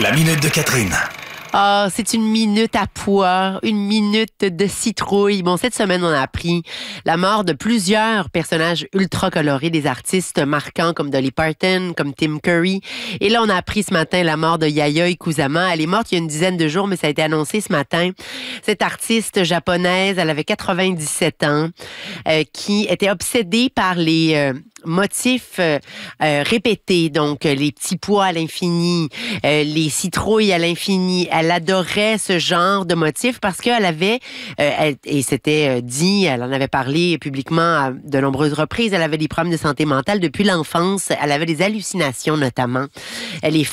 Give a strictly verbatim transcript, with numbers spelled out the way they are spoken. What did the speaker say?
La minute de Catherine. Ah, c'est une minute à pois, une minute de citrouille. Bon, cette semaine, on a appris la mort de plusieurs personnages ultra colorés, des artistes marquants comme Dolly Parton, comme Tim Curry. Et là, on a appris ce matin la mort de Yayoi Kusama. Elle est morte il y a une dizaine de jours, mais ça a été annoncé ce matin. Cette artiste japonaise, elle avait quatre-vingt-dix-sept ans, euh, qui était obsédée par les euh, motifs euh, euh, répétés. Donc, euh, les petits pois à l'infini, euh, les citrouilles à l'infini. Elle adorait ce genre de motifs parce qu'elle avait, euh, elle, et c'était dit, elle en avait parlé publiquement à de nombreuses reprises, elle avait des problèmes de santé mentale depuis l'enfance. Elle avait des hallucinations notamment. Elle est